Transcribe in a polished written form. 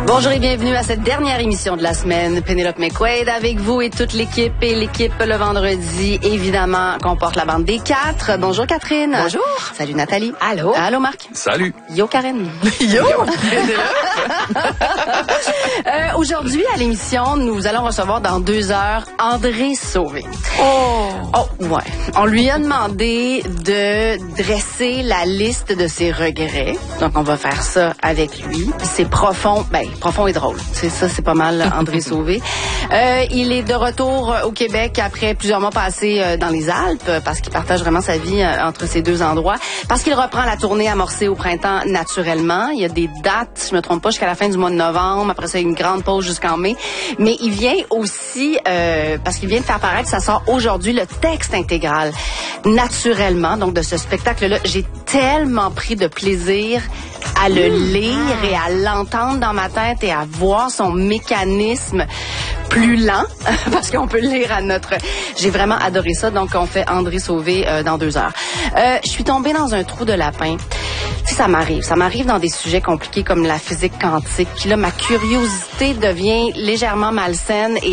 Bonjour et bienvenue à cette dernière émission de la semaine. Pénélope McQuaid avec vous et toute l'équipe. Et l'équipe, le vendredi, évidemment, comporte la bande des 4. Bonjour Catherine. Bonjour. Salut Nathalie. Allô. Allô Marc. Salut. Yo Karen. Yo. Aujourd'hui, à l'émission, nous allons recevoir dans 2 heures André Sauvé. Oh, ouais. On lui a demandé de dresser la liste de ses regrets. Donc, on va faire ça avec lui. C'est profond, profond et drôle. C'est ça, c'est pas mal André Sauvé. Il est de retour au Québec après plusieurs mois passés dans les Alpes parce qu'il partage vraiment sa vie entre ces 2 endroits. Parce qu'il reprend la tournée amorcée au printemps naturellement. Il y a des dates, si je me trompe pas, jusqu'à la fin du mois de novembre. Après ça, il y a une grande pause jusqu'en mai. Mais il vient aussi, parce qu'il vient de faire paraître, ça sort aujourd'hui, le texte intégral naturellement. Donc, de ce spectacle-là, j'ai tellement pris de plaisir à le lire et à l'entendre dans ma tête et à voir son mécanisme plus lent, parce qu'on peut le lire à notre... J'ai vraiment adoré ça, donc on fait André Sauvé dans 2 heures. Je suis tombée dans un trou de lapin. Tu sais, ça m'arrive dans des sujets compliqués comme la physique quantique. Puis là, ma curiosité devient légèrement malsaine et